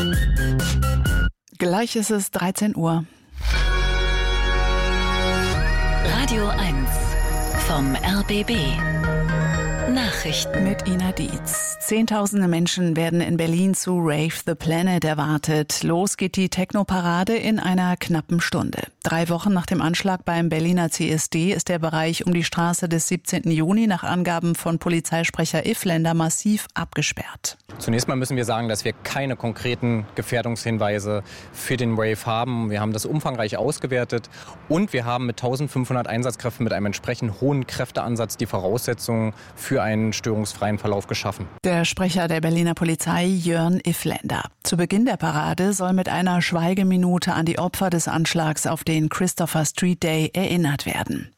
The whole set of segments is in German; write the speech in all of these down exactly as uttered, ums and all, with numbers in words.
Gleich ist es dreizehn Uhr. Radio eins vom R B B. Nachrichten mit Ina Dietz. Zehntausende Menschen werden in Berlin zu Rave the Planet erwartet. Los geht die Techno-Parade in einer knappen Stunde. Drei Wochen nach dem Anschlag beim Berliner C S D ist der Bereich um die Straße des siebzehnten Juni nach Angaben von Polizeisprecher Iffländer massiv abgesperrt. Zunächst mal müssen wir sagen, dass wir keine konkreten Gefährdungshinweise für den Rave haben. Wir haben das umfangreich ausgewertet und wir haben mit eintausendfünfhundert Einsatzkräften mit einem entsprechend hohen Kräfteansatz die Voraussetzungen für einen störungsfreien Verlauf geschaffen. Der Sprecher der Berliner Polizei, Jörn Iffländer. Zu Beginn der Parade soll mit einer Schweigeminute an die Opfer des Anschlags auf den Christopher Street Day erinnert werden.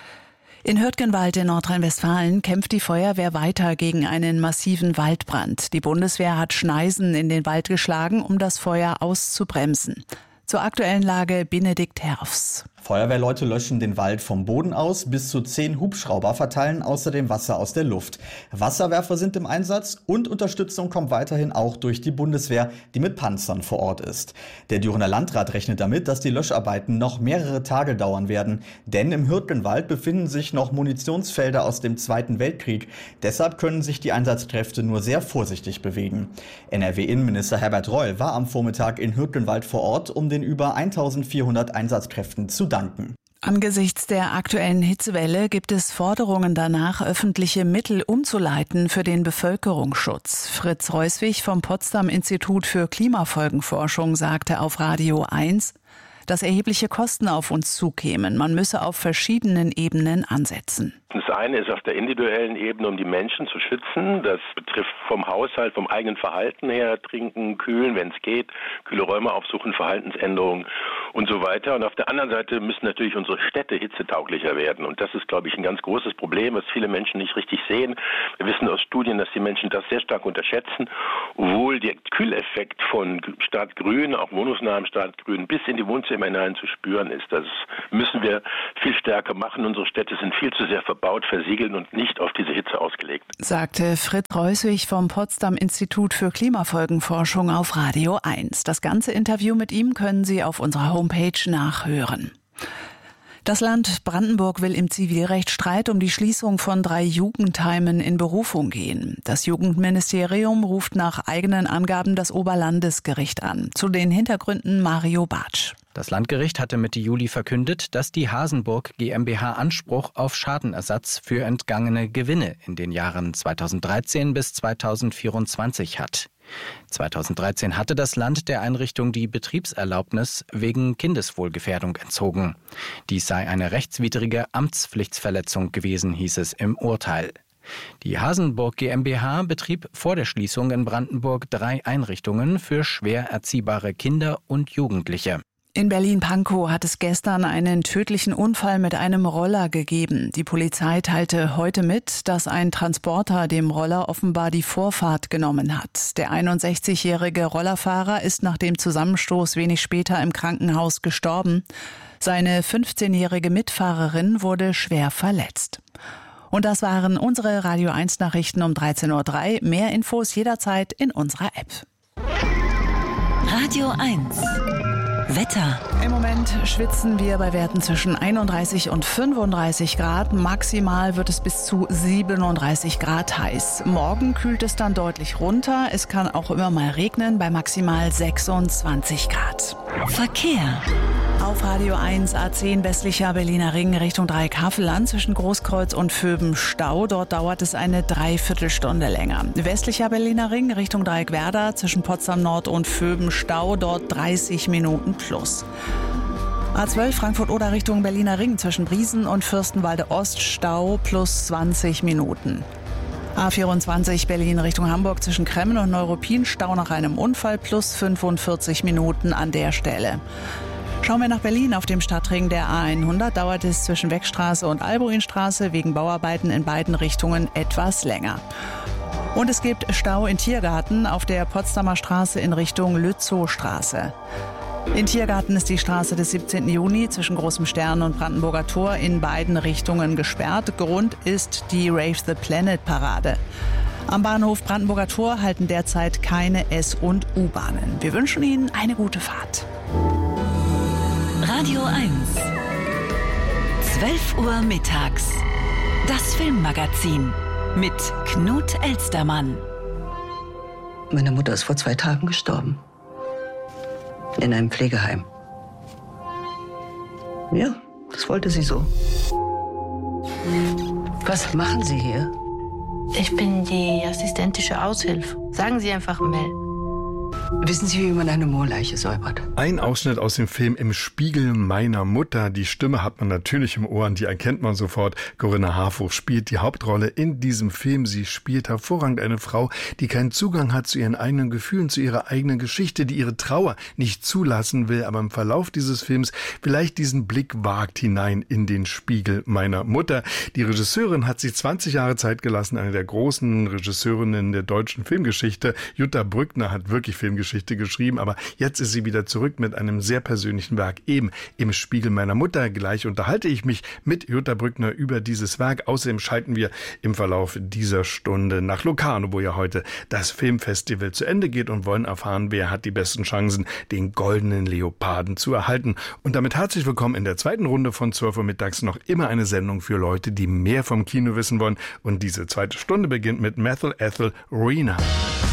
In Hürtgenwald in Nordrhein-Westfalen kämpft die Feuerwehr weiter gegen einen massiven Waldbrand. Die Bundeswehr hat Schneisen in den Wald geschlagen, um das Feuer auszubremsen. Zur aktuellen Lage Benedikt Herfs. Feuerwehrleute löschen den Wald vom Boden aus, bis zu zehn Hubschrauber verteilen außerdem Wasser aus der Luft. Wasserwerfer sind im Einsatz und Unterstützung kommt weiterhin auch durch die Bundeswehr, die mit Panzern vor Ort ist. Der Dürener Landrat rechnet damit, dass die Löscharbeiten noch mehrere Tage dauern werden, denn im Hürtgenwald befinden sich noch Munitionsfelder aus dem Zweiten Weltkrieg. Deshalb können sich die Einsatzkräfte nur sehr vorsichtig bewegen. N R W-Innenminister Herbert Reul war am Vormittag in Hürtgenwald vor Ort, um den über eintausendvierhundert Einsatzkräften zu danken. Angesichts der aktuellen Hitzewelle gibt es Forderungen danach, öffentliche Mittel umzuleiten für den Bevölkerungsschutz. Fritz Reuswig vom Potsdam Institut für Klimafolgenforschung sagte auf Radio eins, dass erhebliche Kosten auf uns zukämen. Man müsse auf verschiedenen Ebenen ansetzen. Das eine ist auf der individuellen Ebene, um die Menschen zu schützen. Das betrifft vom Haushalt, vom eigenen Verhalten her, trinken, kühlen, wenn es geht, kühle Räume aufsuchen, Verhaltensänderungen und so weiter. Und auf der anderen Seite müssen natürlich unsere Städte hitzetauglicher werden. Und das ist, glaube ich, ein ganz großes Problem, was viele Menschen nicht richtig sehen. Wir wissen aus Studien, dass die Menschen das sehr stark unterschätzen, obwohl der Kühleffekt von Stadtgrün, auch wohnungsnahem Stadtgrün, bis in die Wohnzimmer hinein zu spüren ist. Das müssen wir viel stärker machen. Unsere Städte sind viel zu sehr verbaut, versiegelt und nicht auf diese Hitze ausgelegt. Sagte Fritz Reuswig vom Potsdam Institut für Klimafolgenforschung auf Radio eins. Das ganze Interview mit ihm können Sie auf unserer Homepage nachhören. Das Land Brandenburg will im Zivilrechtsstreit um die Schließung von drei Jugendheimen in Berufung gehen. Das Jugendministerium ruft nach eigenen Angaben das Oberlandesgericht an. Zu den Hintergründen Mario Bartsch. Das Landgericht hatte Mitte Juli verkündet, dass die Hasenburg GmbH Anspruch auf Schadenersatz für entgangene Gewinne in den Jahren zweitausenddreizehn bis zweitausendvierundzwanzig hat. zweitausenddreizehn hatte das Land der Einrichtung die Betriebserlaubnis wegen Kindeswohlgefährdung entzogen. Dies sei eine rechtswidrige Amtspflichtverletzung gewesen, hieß es im Urteil. Die Hasenburg GmbH betrieb vor der Schließung in Brandenburg drei Einrichtungen für schwer erziehbare Kinder und Jugendliche. In Berlin-Pankow hat es gestern einen tödlichen Unfall mit einem Roller gegeben. Die Polizei teilte heute mit, dass ein Transporter dem Roller offenbar die Vorfahrt genommen hat. Der einundsechzigjährige Rollerfahrer ist nach dem Zusammenstoß wenig später im Krankenhaus gestorben. Seine fünfzehnjährige Mitfahrerin wurde schwer verletzt. Und das waren unsere Radio eins Nachrichten um dreizehn Uhr drei. Mehr Infos jederzeit in unserer App. Radio eins Wetter. Im Moment schwitzen wir bei Werten zwischen einunddreißig und fünfunddreißig Grad. Maximal wird es bis zu siebenunddreißig Grad heiß. Morgen kühlt es dann deutlich runter. Es kann auch immer mal regnen bei maximal sechsundzwanzig Grad. Verkehr. Auf Radio eins A zehn westlicher Berliner Ring Richtung Dreieckhavelland zwischen Großkreuz und Vöben Stau. Dort dauert es eine Dreiviertelstunde länger. Westlicher Berliner Ring Richtung Dreieckwerder zwischen Potsdam Nord und Vöben Stau. Dort dreißig Minuten plus. A zwölf Frankfurt-Oder Richtung Berliner Ring zwischen Briesen und Fürstenwalde Ost Stau plus zwanzig Minuten. A vierundzwanzig Berlin Richtung Hamburg zwischen Kremmen und Neuruppin Stau nach einem Unfall plus fünfundvierzig Minuten an der Stelle. Schauen wir nach Berlin. Auf dem Stadtring der A hundert dauert es zwischen Weckstraße und Albuinstraße wegen Bauarbeiten in beiden Richtungen etwas länger. Und es gibt Stau in Tiergarten auf der Potsdamer Straße in Richtung Lützowstraße. In Tiergarten ist die Straße des siebzehnten Juni zwischen Großem Stern und Brandenburger Tor in beiden Richtungen gesperrt. Grund ist die Rave the Planet Parade. Am Bahnhof Brandenburger Tor halten derzeit keine S- und U-Bahnen. Wir wünschen Ihnen eine gute Fahrt. Radio eins. zwölf Uhr mittags. Das Filmmagazin mit Knut Elstermann. Meine Mutter ist vor zwei Tagen gestorben. In einem Pflegeheim. Ja, das wollte sie so. Was machen Sie hier? Ich bin die assistentische Aushilfe. Sagen Sie einfach Mel. Wissen Sie, wie man eine Moorleiche säubert? Ein Ausschnitt aus dem Film Im Spiegel meiner Mutter. Die Stimme hat man natürlich im Ohr und die erkennt man sofort. Corinna Harfouch spielt die Hauptrolle in diesem Film. Sie spielt hervorragend eine Frau, die keinen Zugang hat zu ihren eigenen Gefühlen, zu ihrer eigenen Geschichte, die ihre Trauer nicht zulassen will, aber im Verlauf dieses Films vielleicht diesen Blick wagt hinein in den Spiegel meiner Mutter. Die Regisseurin hat sich zwanzig Jahre Zeit gelassen, eine der großen Regisseurinnen der deutschen Filmgeschichte. Jutta Brückner hat wirklich Filmgeschichte geschrieben, aber jetzt ist sie wieder zurück mit einem sehr persönlichen Werk, eben Im Spiegel meiner Mutter. Gleich unterhalte ich mich mit Jutta Brückner über dieses Werk. Außerdem schalten wir im Verlauf dieser Stunde nach Locarno, wo ja heute das Filmfestival zu Ende geht, und wollen erfahren, wer hat die besten Chancen, den goldenen Leoparden zu erhalten. Und damit herzlich willkommen in der zweiten Runde von zwölf Uhr mittags, noch immer eine Sendung für Leute, die mehr vom Kino wissen wollen. Und diese zweite Stunde beginnt mit Methel Ethel Rena.